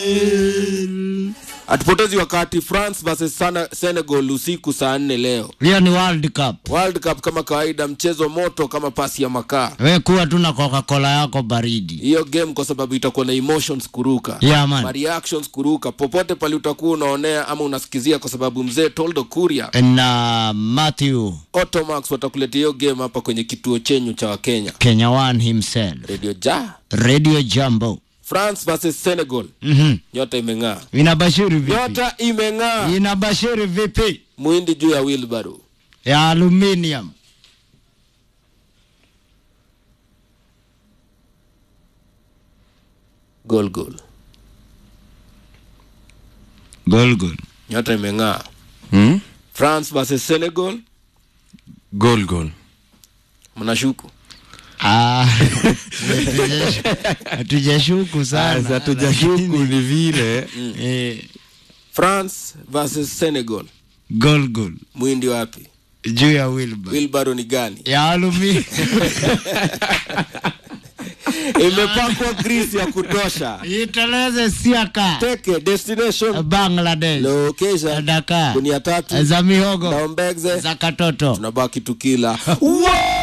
Atupotezi wakati France versus Senegal usiku saa 4 leo. Hiyo ni World Cup. World Cup kama kawaida, mchezo moto kama pasi ya makaa. Wewe kuwa tu na Coca-Cola yako baridi. Hiyo game kwa sababu itakuwa na emotions kuruka. Yeah, man. Reactions kuruka. Popote pale utakuwa unaonea ama unasikizia kwa sababu mzee Toldo Kuria na Matthew Automax watakuletea hiyo game hapa kwenye kituo chenyu cha Wakenya. Kenya One himself. Radio Jambo. France versus Senegal. Nyota imeng'aa. Inabashiri vipi? Nyota imeng'aa. Inabashiri vipi? Muhindi juu ya wheelbarrow ya aluminium. Goal. Nyota imeng'aa. France versus Senegal. Goal. Mnashuku? Hatujashuku sana. Hatujashuku ni vile. France versus Senegal. Goal. Muhindi wapi? Juu ya wheelbarrow. Wheelbarrow ni gani? Ya aluminium. Imepakwa grease ya kutosha. Iteleze siaka. Teke destination Bangladesh. Location Dhaka. Dunia 3 za mihogo. Naombegze za katoto. Tunabaki tukila. Wow!